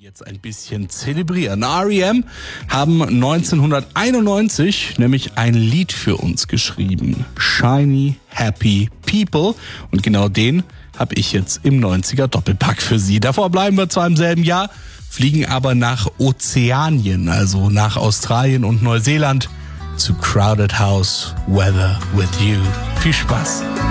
Jetzt ein bisschen zelebrieren. R.E.M. haben 1991 nämlich ein Lied für uns geschrieben. Shiny Happy People. Und genau den habe ich jetzt im 90er Doppelpack für Sie. Davor bleiben wir zwar im selben Jahr, fliegen aber nach Ozeanien, also nach Australien und Neuseeland, zu Crowded House, Weather with You. Viel Spaß!